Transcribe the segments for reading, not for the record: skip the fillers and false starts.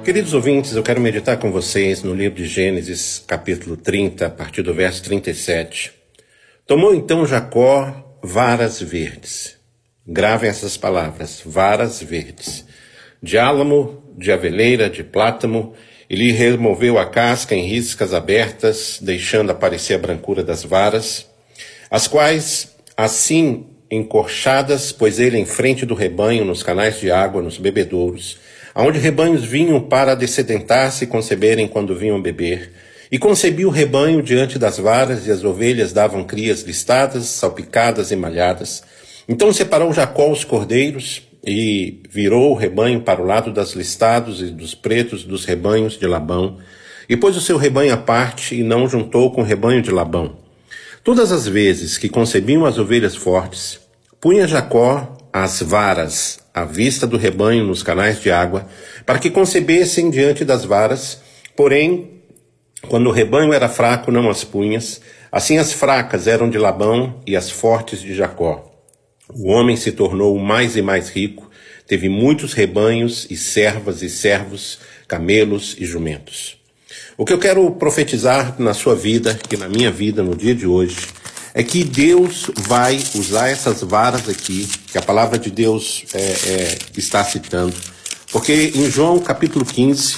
Queridos ouvintes, eu quero meditar com vocês no livro de Gênesis, capítulo 30, a partir do verso 37. Tomou então Jacó varas verdes. Gravem essas palavras, varas verdes. De álamo, de aveleira, de plátano, ele removeu a casca em riscas abertas, deixando aparecer a brancura das varas, as quais, assim encorchadas, pôs ele em frente do rebanho, nos canais de água, nos bebedouros, aonde rebanhos vinham para dessedentar-se e conceberem quando vinham beber. E concebia o rebanho diante das varas, e as ovelhas davam crias listadas, salpicadas e malhadas. Então separou Jacó os cordeiros, e virou o rebanho para o lado das listados e dos pretos dos rebanhos de Labão, e pôs o seu rebanho à parte, e não juntou com o rebanho de Labão. Todas as vezes que concebiam as ovelhas fortes, punha Jacó as varas à vista do rebanho nos canais de água, para que concebessem diante das varas, porém, quando o rebanho era fraco, não as punhas, assim as fracas eram de Labão e as fortes de Jacó. O homem se tornou mais e mais rico, teve muitos rebanhos e servas e servos, camelos e jumentos. O que eu quero profetizar na sua vida e na minha vida no dia de hoje é que Deus vai usar essas varas aqui, que a palavra de Deus está citando, porque em João capítulo 15,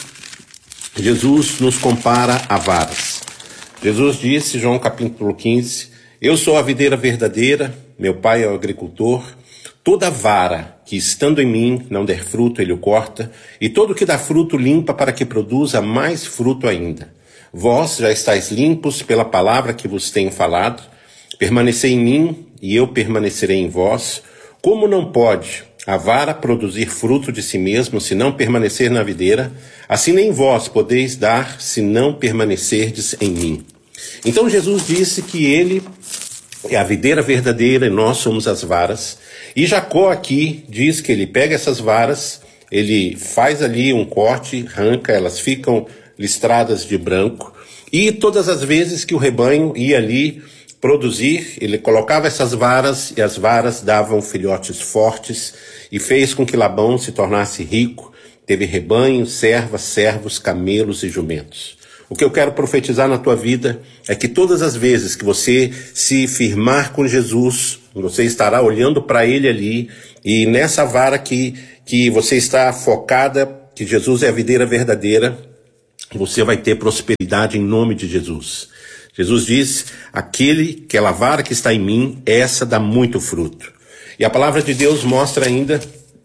Jesus nos compara a varas. Jesus disse, João capítulo 15, eu sou a videira verdadeira, meu pai é o agricultor, toda vara que estando em mim não der fruto, ele o corta, e todo que dá fruto limpa para que produza mais fruto ainda. Vós já estáis limpos pela palavra que vos tenho falado, permanecei em mim e eu permanecerei em vós. Como não pode a vara produzir fruto de si mesmo se não permanecer na videira, assim nem vós podeis dar se não permanecerdes em mim. Então Jesus disse que ele é a videira verdadeira e nós somos as varas. E Jacó aqui diz que ele pega essas varas, ele faz ali um corte, arranca, elas ficam listradas de branco. E todas as vezes que o rebanho ia ali produzir, ele colocava essas varas e as varas davam filhotes fortes e fez com que Labão se tornasse rico. Teve rebanho, servas, servos, camelos e jumentos. O que eu quero profetizar na tua vida é que todas as vezes que você se firmar com Jesus, você estará olhando para ele ali, e nessa vara que você está focada, que Jesus é a videira verdadeira, você vai ter prosperidade em nome de Jesus. Jesus diz, aquela vara que está em mim, essa dá muito fruto. E a palavra de Deus mostra ainda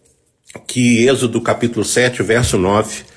que Êxodo capítulo 7, verso 9,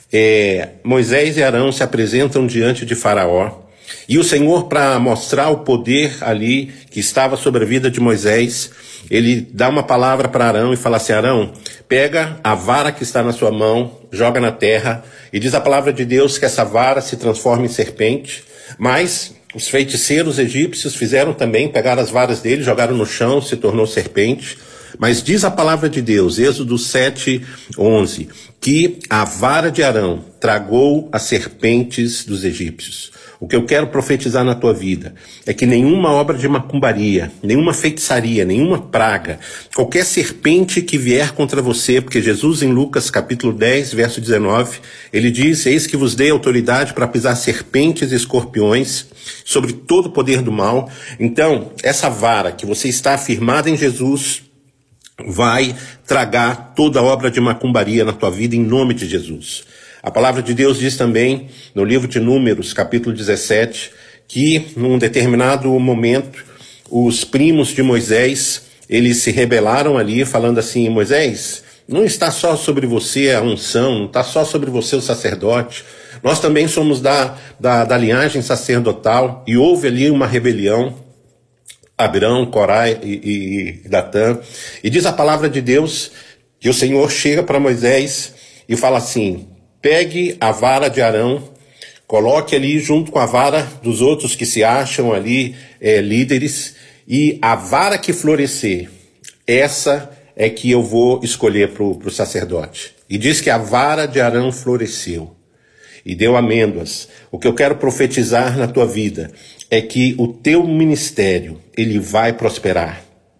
Moisés e Arão se apresentam diante de Faraó, e o Senhor, para mostrar o poder ali que estava sobre a vida de Moisés, ele dá uma palavra para Arão e fala assim, Arão, pega a vara que está na sua mão, joga na terra, e diz a palavra de Deus que essa vara se transforma em serpente, mas os feiticeiros egípcios fizeram também, pegaram as varas dele, jogaram no chão, se tornou serpente. Mas diz a palavra de Deus, Êxodo 7, 11, que a vara de Arão tragou as serpentes dos egípcios. O que eu quero profetizar na tua vida é que nenhuma obra de macumbaria, nenhuma feitiçaria, nenhuma praga, qualquer serpente que vier contra você, porque Jesus em Lucas capítulo 10, verso 19, ele diz, eis que vos dei autoridade para pisar serpentes e escorpiões sobre todo o poder do mal. Então, essa vara que você está afirmada em Jesus vai tragar toda obra de macumbaria na tua vida em nome de Jesus. A palavra de Deus diz também, no livro de Números, capítulo 17, que num determinado momento, os primos de Moisés, eles se rebelaram ali, falando assim, Moisés, não está só sobre você a unção, não está só sobre você o sacerdote, nós também somos da linhagem sacerdotal, e houve ali uma rebelião, Abirão, Corá e Datã, e diz a palavra de Deus que o Senhor chega para Moisés e fala assim, pegue a vara de Arão, coloque ali junto com a vara dos outros que se acham ali líderes, e a vara que florescer, essa é que eu vou escolher para o sacerdote. E diz que a vara de Arão floresceu e deu amêndoas. O que eu quero profetizar na tua vida é que o teu ministério, ele vai prosperar.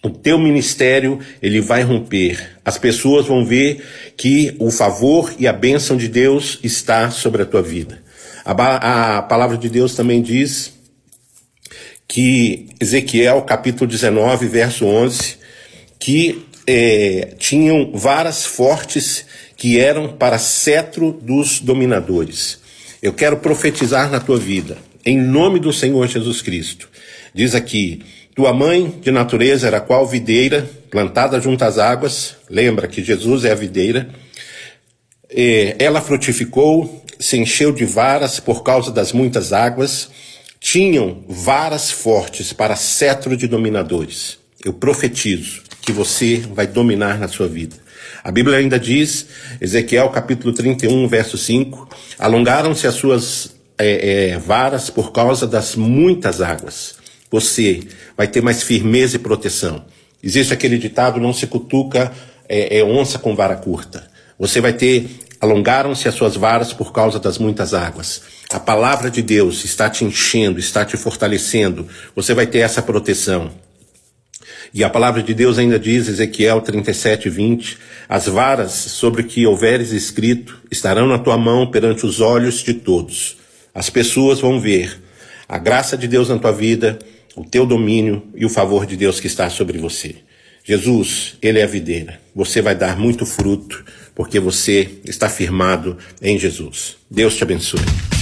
O teu ministério, ele vai romper. As pessoas vão ver que o favor e a bênção de Deus está sobre a tua vida. A palavra de Deus também diz que Ezequiel, capítulo 19, verso 11, que tinham varas fortes que eram para cetro dos dominadores. Eu quero profetizar na tua vida, em nome do Senhor Jesus Cristo. Diz aqui: tua mãe de natureza era qual videira, plantada junto às águas. Lembra que Jesus é a videira. Ela frutificou, se encheu de varas por causa das muitas águas. Tinham varas fortes para cetro de dominadores. Eu profetizo que você vai dominar na sua vida. A Bíblia ainda diz, Ezequiel capítulo 31, verso 5, alongaram-se as suas varas por causa das muitas águas. Você vai ter mais firmeza e proteção. Existe aquele ditado, não se cutuca onça com vara curta. Você vai ter, alongaram-se as suas varas por causa das muitas águas. A palavra de Deus está te enchendo, está te fortalecendo. Você vai ter essa proteção. E a palavra de Deus ainda diz, Ezequiel 37, 20, as varas sobre que houveres escrito estarão na tua mão perante os olhos de todos. As pessoas vão ver a graça de Deus na tua vida, o teu domínio e o favor de Deus que está sobre você. Jesus, Ele é a videira. Você vai dar muito fruto, porque você está firmado em Jesus. Deus te abençoe.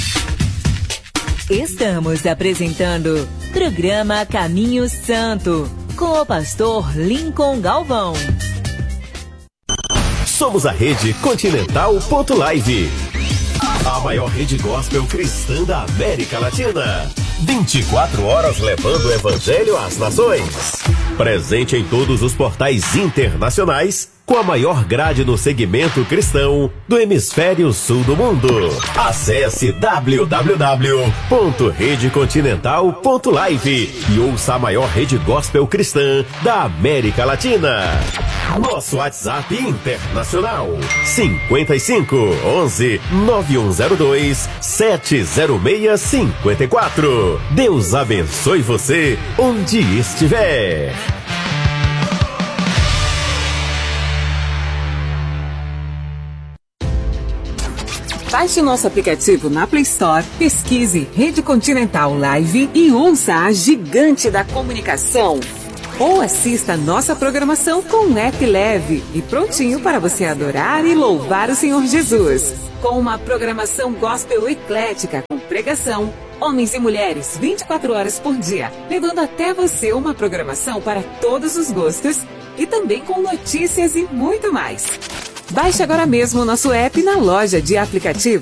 Estamos apresentando programa Caminho Santo, com o pastor Lincoln Galvão. Somos a Rede Continental.live, a maior rede gospel cristã da América Latina. 24 horas levando o evangelho às nações. Presente em todos os portais internacionais, com a maior grade no segmento cristão do hemisfério sul do mundo. Acesse www.redecontinental.live e ouça a maior rede gospel cristã da América Latina. Nosso WhatsApp internacional 55 11 9102 70654. Deus abençoe você onde estiver. Baixe o nosso aplicativo na Play Store, pesquise Rede Continental Live e ouça a gigante da comunicação. Ou assista a nossa programação com um app leve e prontinho para você adorar e louvar o Senhor Jesus. Com uma programação gospel eclética, com pregação, homens e mulheres 24 horas por dia, levando até você uma programação para todos os gostos e também com notícias e muito mais. Baixe agora mesmo o nosso app na loja de aplicativos